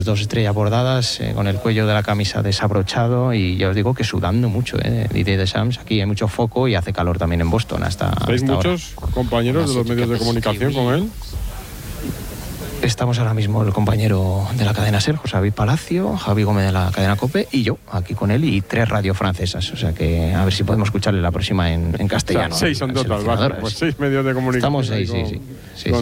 2 estrellas bordadas, con el cuello de la camisa desabrochado, y ya os digo que sudando mucho, Didier Deschamps. Aquí hay mucho foco y hace calor también en Boston hasta muchos compañeros de los medios de comunicación con él? Estamos ahora mismo el compañero de la cadena SER, José David Palacio, Javi Gómez de la cadena COPE y yo aquí con él, y 3 radios francesas. O sea que a ver si podemos escucharle la próxima en castellano. O sea, 6 son total, vale, pues 6 medios de comunicación. Estamos 6, sí.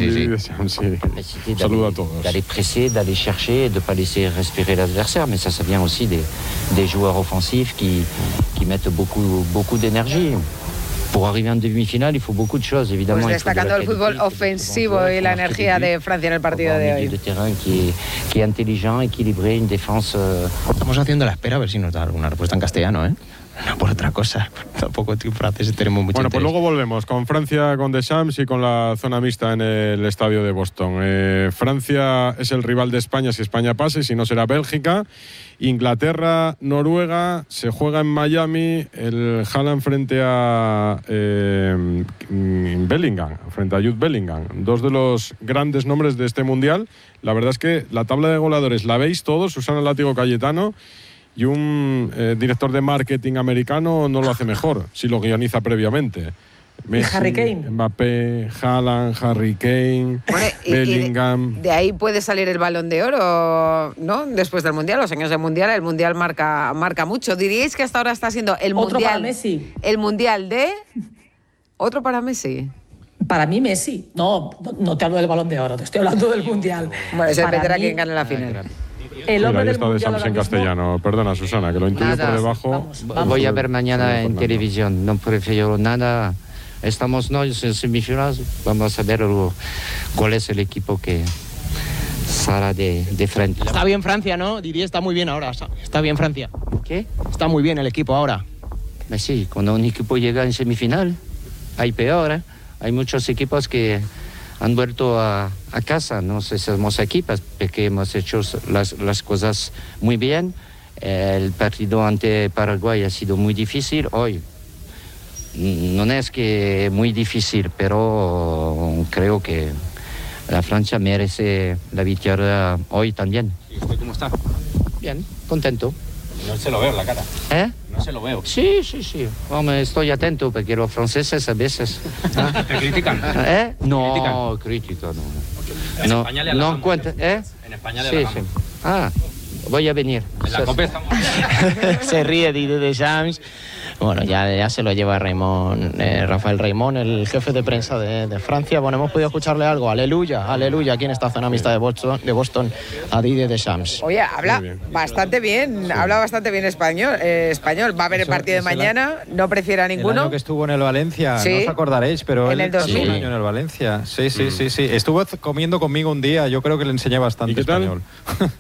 Saludo a todos. D'aller presser, d'aller chercher, de ne pas laisser respirer l'adversaire, mais ça vient aussi des joueurs offensifs qui mettent beaucoup d'énergie. Pour arriver en demi-finale, il faut beaucoup de choses, évidemment. Pues destacando el fútbol ofensivo y la energía de Francia en el partido de hoy. De terrain qui est intelligent, équilibré, une défense. Estamos haciendo la espera a ver si nos da alguna respuesta en castellano, No por otra cosa. Tampoco en francés tenemos mucho Bueno, interés. pues luego volvemos con Francia, con Deschamps y con la zona mixta en el estadio de Boston. Francia es el rival de España si España pasa, y si no será Bélgica. Inglaterra, Noruega, se juega en Miami, el Haaland frente a Bellingham, frente a Jude Bellingham, 2 de los grandes nombres de este Mundial. La verdad es que la tabla de goleadores la veis todos, Susana Látigo Cayetano, y un director de marketing americano no lo hace mejor, si lo guioniza previamente. Messi, Harry Kane, Mbappé, Haaland, Harry Kane, Bellingham. De ahí puede salir el Balón de Oro, ¿no? Después del Mundial, los años del Mundial, el Mundial marca mucho. ¿Diríais que hasta ahora está siendo el Mundial? Otro para Messi. El Mundial de... ¿Otro para Messi? Para mí Messi. No te hablo del Balón de Oro, te estoy hablando del Mundial. Bueno, se dependerá quién gane la final. El hombre Mira, del Mundial Deschamps en castellano. Perdona, Susana, que lo intuyo por debajo. Vamos. Voy a ver mañana en televisión, no prefiero nada. Estamos en semifinales, vamos a ver cuál es el equipo que saldrá de frente. Está bien Francia, ¿no? Didier está muy bien ahora. Está bien Francia. ¿Qué? Está muy bien el equipo ahora. Sí, cuando un equipo llega en semifinal, hay peor, Hay muchos equipos que han vuelto a casa, no sé si somos equipos, porque hemos hecho las cosas muy bien. El partido ante Paraguay ha sido muy difícil. Hoy no es que muy difícil, pero creo que la Francia merece la victoria hoy también. ¿Y usted cómo está? Bien, contento. No se lo veo en la cara. No se lo veo. Sí. Hombre, estoy atento porque los franceses a veces... ¿Te critican? No, crítica no. En España le halagamos. En España le halagamos. Voy a venir. En la COPE estamos... Se ríe Didier Deschamps. Bueno, ya se lo lleva Rafael Raimond, el jefe de prensa de Francia. Bueno, hemos podido escucharle algo. Aleluya, aquí en esta zona mixta de Boston a Didier Deschamps. Oye, habla bastante bien español. Va a ver el partido de mañana, no prefiere a ninguno. El año que estuvo en el Valencia, ¿Sí? No os acordaréis, pero en él el 2000. estuvo un año en el Valencia. Sí. Estuvo comiendo conmigo un día, yo creo que le enseñé bastante ¿Y qué tal? español.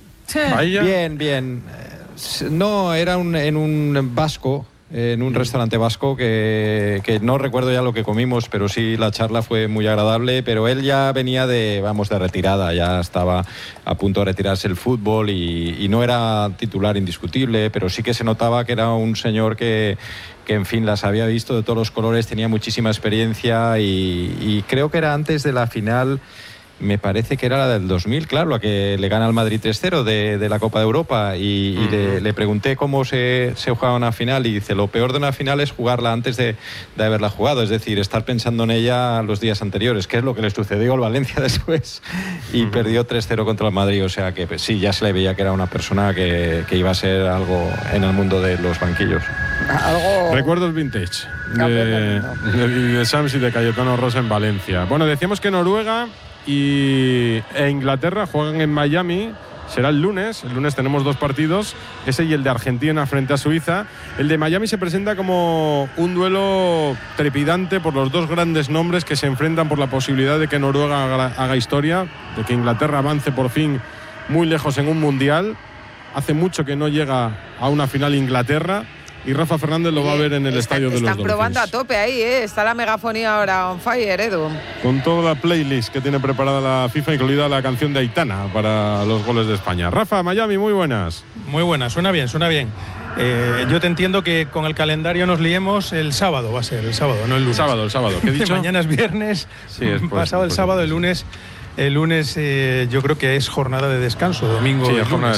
Bien. No, era en un vasco, en un restaurante vasco que no recuerdo ya lo que comimos, pero sí la charla fue muy agradable, pero él ya venía de retirada, ya estaba a punto de retirarse el fútbol y no era titular indiscutible, pero sí que se notaba que era un señor que en fin, las había visto de todos los colores, tenía muchísima experiencia y creo que era antes de la final. Me parece que era la del 2000, claro, la que le gana al Madrid 3-0 de la Copa de Europa y le pregunté cómo se jugaba una final y dice, lo peor de una final es jugarla antes de haberla jugado, es decir, estar pensando en ella los días anteriores, que es lo que le sucedió al Valencia después y perdió 3-0 contra el Madrid, o sea que pues, sí, ya se le veía que era una persona que iba a ser algo en el mundo de los banquillos. Recuerdos vintage de Deschamps y de Cayetano Rosa en Valencia. Bueno, decíamos que Noruega e Inglaterra juegan en Miami. Será el lunes tenemos 2 partidos, ese y el de Argentina frente a Suiza. El de Miami se presenta como un duelo trepidante por los 2 grandes nombres que se enfrentan por la posibilidad de que Noruega haga historia, de que Inglaterra avance por fin muy lejos en un mundial. Hace mucho que no llega a una final Inglaterra. Y Rafa Fernández lo va a ver en el estadio de los Dolphins. Están probando a tope ahí, Está la megafonía ahora on fire, Edu. Con toda la playlist que tiene preparada la FIFA, incluida la canción de Aitana para los goles de España. Rafa, Miami, muy buenas. Muy buenas, suena bien. Yo te entiendo que con el calendario nos liemos el sábado, va a ser el sábado, no el lunes. El sábado, ¿qué he dicho? Mañana es viernes, pasado el sábado, el lunes El lunes yo creo que es jornada de descanso, domingo Sí, y es jornada lunes.